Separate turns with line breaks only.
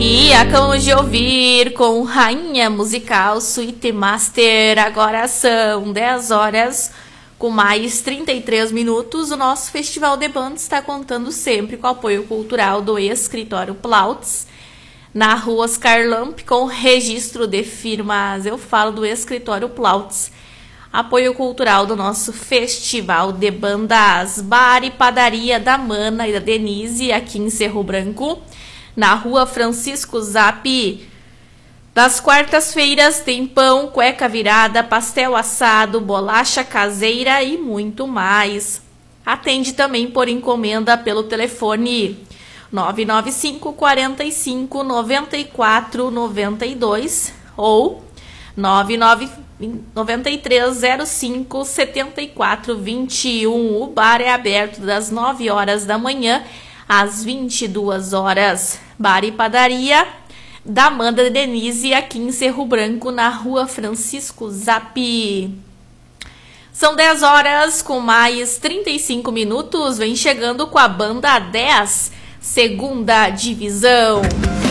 E acabamos de ouvir com Rainha Musical Suite Master. Agora são 10 horas com mais 33 minutos. O nosso Festival de Bandas está contando sempre com o apoio cultural do Escritório Plautz, na rua Oscar Lamp, com registro de firmas. Eu falo do Escritório Plautz, apoio cultural do nosso Festival de Bandas. Bar e Padaria da Mana e da Denise, aqui em Cerro Branco, na rua Francisco Zappi. Das quartas-feiras tem pão, cueca virada, pastel assado, bolacha caseira e muito mais. Atende também por encomenda pelo telefone 995 45 94 92 ou 93 05 74 21. O bar é aberto das 9 horas da manhã às 22 horas. Bar e Padaria da Amanda Denise, aqui em Cerro Branco, na rua Francisco Zappi. São 10 horas com mais 35 minutos. Vem chegando com a banda 10, segunda divisão.